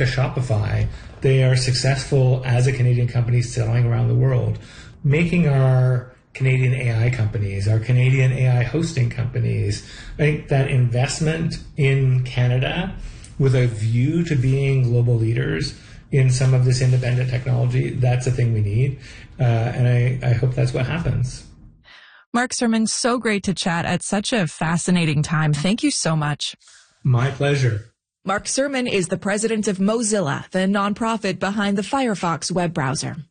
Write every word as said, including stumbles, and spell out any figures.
like a Shopify, they are successful as a Canadian company selling around the world, making our Canadian A I companies, our Canadian A I hosting companies. I think that investment in Canada with a view to being global leaders in some of this independent technology, that's a thing we need. Uh, and I, I hope that's what happens. Mark Surman, so great to chat at such a fascinating time. Thank you so much. My pleasure. Mark Surman is the president of Mozilla, the nonprofit behind the Firefox web browser.